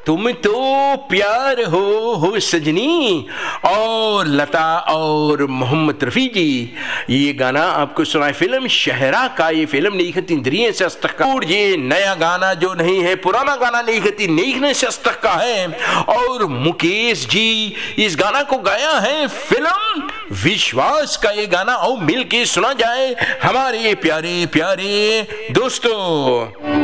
तुम तो प्यार हो सजनी, और लता और मोहम्मद रफ़ी जी। ये गाना आपको सुनाए फिल्म शहरा का। ये फिल्म नीखती इंद्रिय से अस्तक का, और ये नया गाना जो नहीं है, पुराना गाना नीखती नेखने से अस्तक का है। और मुकेश जी इस गाना को गाया है फिल्म विश्वास का ये गाना। और मिल के सुना जाए हमारे प्यारे प्यारे दोस्तों।